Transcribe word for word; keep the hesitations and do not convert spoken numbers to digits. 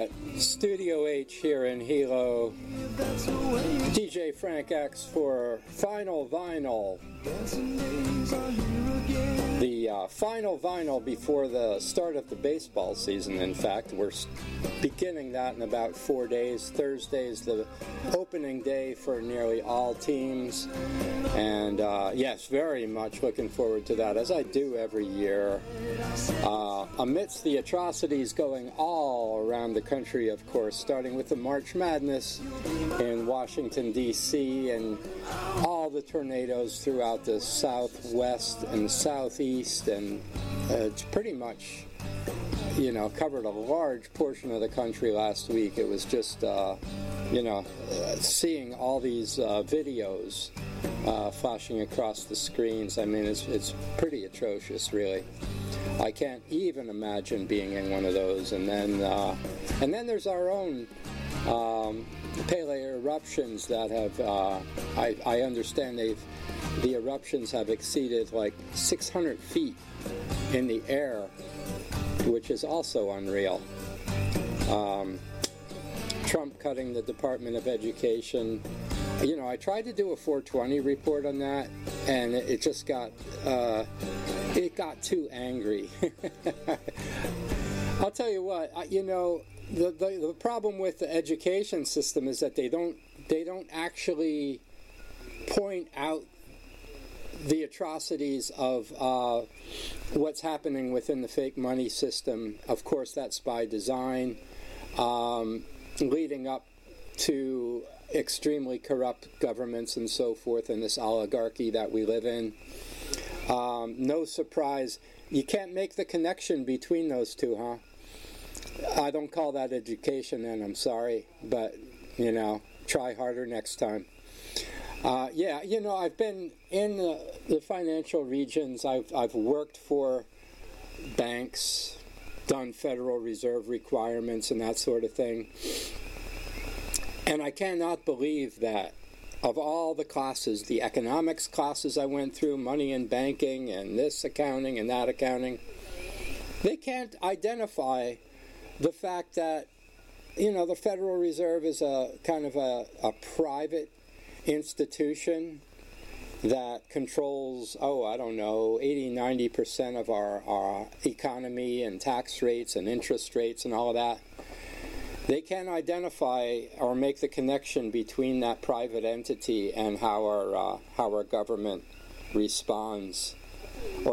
at Studio H here in Hilo. D J Frank X for Final Vinyl. The uh, final vinyl before the start of the baseball season, in fact. We're beginning that in about four days. Thursday is the opening day for nearly all teams. And uh, yes, very much looking forward to that, as I do every year. Uh, amidst the atrocities going all around the country, of course, starting with the March Madness in Washington, D C, and all the tornadoes throughout the southwest and southeast, and uh, it's pretty much, you know, covered a large portion of the country last week. It was just, uh, you know, uh, seeing all these uh, videos uh, flashing across the screens. I mean, it's, it's pretty atrocious, really. I can't even imagine being in one of those. And then, uh, and then there's our own um, Pele eruptions that have, uh, I, I understand they've, the eruptions have exceeded like six hundred feet in the air, which is also unreal. Um, Trump cutting the Department of Education. You know, I tried to do a four twenty report on that, and it, it just got, uh, it got too angry. I'll tell you what, I, you know, the, the the problem with the education system is that they don't they don't actually point out the atrocities of uh, what's happening within the fake money system. Of course, that's by design, um, leading up to extremely corrupt governments and so forth, and this oligarchy that we live in. Um, no surprise. You can't make the connection between those two, huh? I don't call that education, then, I'm sorry, but, you know, try harder next time. Uh, yeah, you know, I've been in the, the financial regions. I've I've worked for banks, done Federal Reserve requirements and that sort of thing. And I cannot believe that of all the classes, the economics classes I went through, money and banking and this accounting and that accounting, they can't identify the fact that, you know, the Federal Reserve is a kind of a, a private institution that controls, oh, I don't know, eighty, ninety percent of our, our economy and tax rates and interest rates and all of that. They can't identify or make the connection between that private entity and how our, uh, how our government responds or